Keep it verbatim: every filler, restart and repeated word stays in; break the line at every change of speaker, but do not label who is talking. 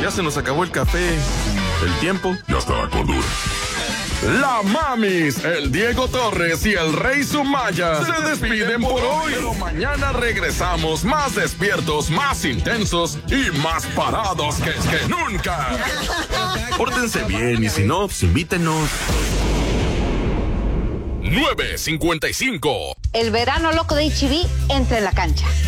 Ya se nos acabó el café, el tiempo.
Ya está la cordura.
La Mamis, el Diego Torres y el Rey Sumaya se despiden por hoy. Pero mañana regresamos más despiertos, más intensos y más parados que, que nunca. Pórtense bien y si no, pues invítenos. nueve cincuenta y cinco.
El verano loco de H E B entra en la cancha.